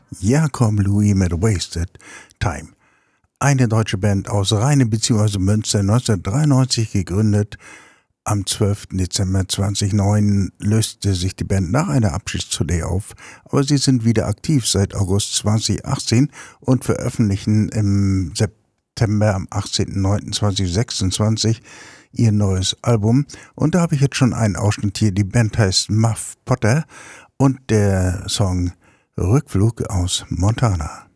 Jacob Louis mit Wasted Time. Eine deutsche Band aus Rheine bzw. Münster, 1993 gegründet. Am 12. Dezember 2009 löste sich die Band nach einer Abschiedstournee auf, aber sie sind wieder aktiv seit August 2018 und veröffentlichen im September am 18.09.2026 ihr neues Album. Und da habe ich jetzt schon einen Ausschnitt hier. Die Band heißt Muff Potter und der Song Rückflug aus Montana.